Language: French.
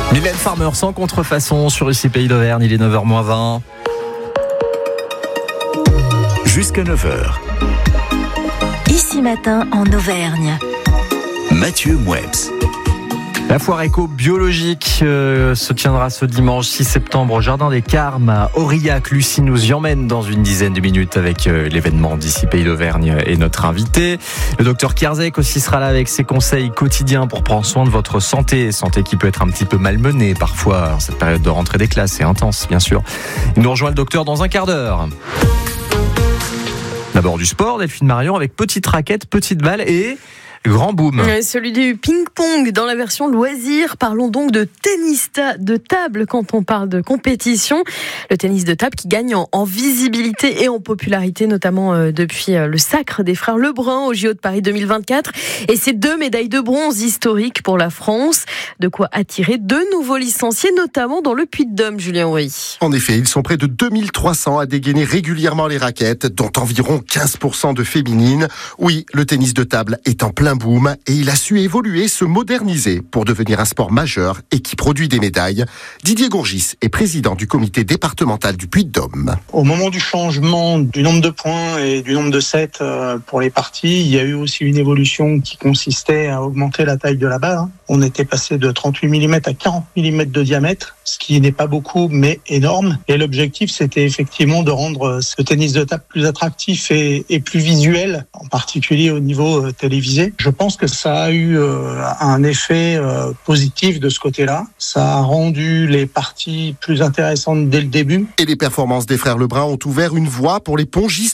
Mylène Farmer sans contrefaçon sur ici Pays d'Auvergne, il est 9h-20. Jusqu'à 9h. Ici matin en Auvergne. Mathieu Mouebs. La foire éco-biologique se tiendra ce dimanche 6 septembre au Jardin des Carmes à Aurillac. Lucie nous y emmène dans une dizaine de minutes avec l'événement d'ici Pays d'Auvergne et notre invité. Le docteur Kierzek aussi sera là avec ses conseils quotidiens pour prendre soin de votre santé. Santé qui peut être un petit peu malmenée parfois en cette période de rentrée des classes. C'est intense, bien sûr. Il nous rejoint le docteur dans un quart d'heure. D'abord du sport, Delphine Marion avec petite raquette, petite balle et... grand boom. Celui du ping-pong dans la version loisir. Parlons donc de tennis de table quand on parle de compétition. Le tennis de table qui gagne en visibilité et en popularité, notamment depuis le sacre des frères Lebrun au JO de Paris 2024. Et ces 2 médailles de bronze historiques pour la France. De quoi attirer 2 nouveaux licenciés, notamment dans le Puy-de-Dôme, Julien Roy. En effet, ils sont près de 2300 à dégainer régulièrement les raquettes, dont environ 15% de féminines. Oui, le tennis de table est en plein boom et il a su évoluer, se moderniser pour devenir un sport majeur et qui produit des médailles. Didier Gourgis est président du comité départemental du Puy-de-Dôme. Au moment du changement du nombre de points et du nombre de sets pour les parties, il y a eu aussi une évolution qui consistait à augmenter la taille de la balle. On était passé de 38 mm à 40 mm de diamètre, ce qui n'est pas beaucoup mais énorme. Et l'objectif, c'était effectivement de rendre ce tennis de table plus attractif et plus visuel, en particulier au niveau télévisé. Je pense que ça a eu un effet positif de ce côté-là. Ça a rendu les parties plus intéressantes dès le début. Et les performances des frères Lebrun ont ouvert une voie pour les pongistes